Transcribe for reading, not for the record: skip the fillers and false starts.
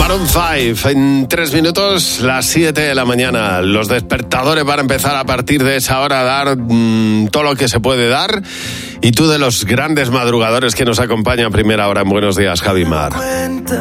Maroon 5, en 3 minutos, las 7 de la mañana. Los despertadores van a empezar a partir de esa hora a dar todo lo que se puede dar. Y tú de los grandes madrugadores que nos acompañan a primera hora en Buenos Días, Javi Mar.